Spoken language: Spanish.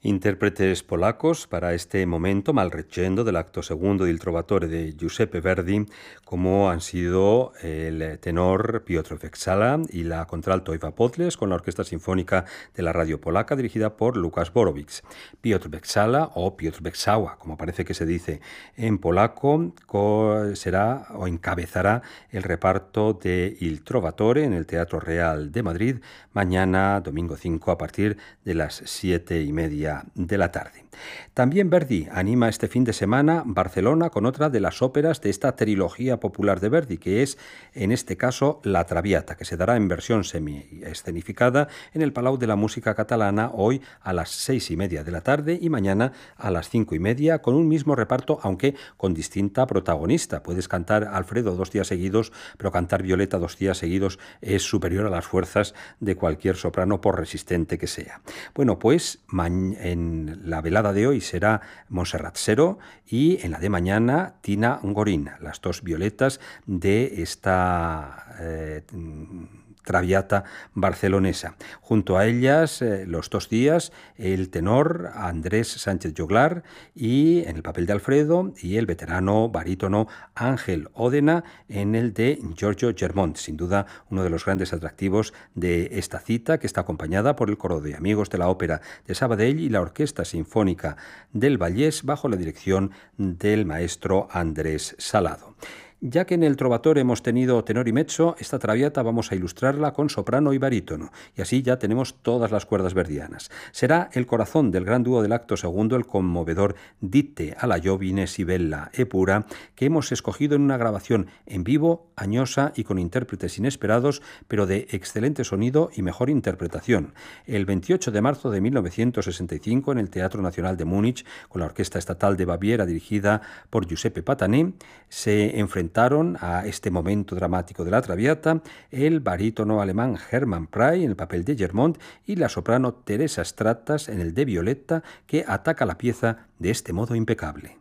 Intérpretes polacos para este momento malrecendo del acto segundo del Trovatore de Giuseppe Verdi, como han sido el tenor Piotr Veksala y la contralto Eva Podles con la Orquesta Sinfónica de la Radio Polaca dirigida por Lukasz Borowicz. Piotr Veksala o Piotr Veksała, como parece que se dice en polaco, será o encabezará el reparto de Il Trovatore en el Teatro Real de Madrid mañana, domingo 5, a partir de las 7:30 de la tarde. También Verdi anima este fin de semana Barcelona con otra de las óperas de esta trilogía popular de Verdi, que es en este caso La Traviata, que se dará en versión semi-escenificada en el Palau de la Música Catalana hoy a las 6:30 de la tarde y mañana a las 5:30 con un mismo reparto, aunque con distinta protagonista. Puedes cantar Alfredo 2 días seguidos, pero cantar Violeta 2 días seguidos es superior a las fuerzas de cualquier soprano, por resistente que sea. Bueno, pues en la velada de hoy será Montserrat Seró y en la de mañana Tina Gorin, las dos violetas de esta Traviata barcelonesa. Junto a ellas, los 2 días, el tenor Andrés Sánchez Joglar y en el papel de Alfredo, y el veterano barítono Ángel Ódena en el de Giorgio Germont. Sin duda, uno de los grandes atractivos de esta cita, que está acompañada por el coro de Amigos de la Ópera de Sabadell y la Orquesta Sinfónica del Vallés bajo la dirección del maestro Andrés Salado. Ya que en el Trovatore hemos tenido tenor y mezzo, esta Traviata vamos a ilustrarla con soprano y barítono, y así ya tenemos todas las cuerdas verdianas. Será el corazón del gran dúo del acto segundo, el conmovedor Dite alla giovine Sibella e pura, que hemos escogido en una grabación en vivo, añosa y con intérpretes inesperados, pero de excelente sonido y mejor interpretación. El 28 de marzo de 1965, en el Teatro Nacional de Múnich, con la Orquesta Estatal de Baviera dirigida por Giuseppe Patané, se enfrentaron a este momento dramático de la Traviata el barítono alemán Hermann Prey en el papel de Germont y la soprano Teresa Stratas en el de Violetta, que ataca la pieza de este modo impecable.